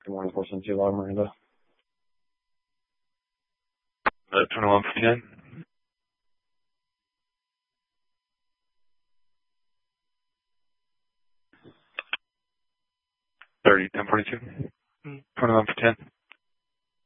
Good morning, 472 Log Miranda. 21 for 10. 30, 1042. 21 for 10.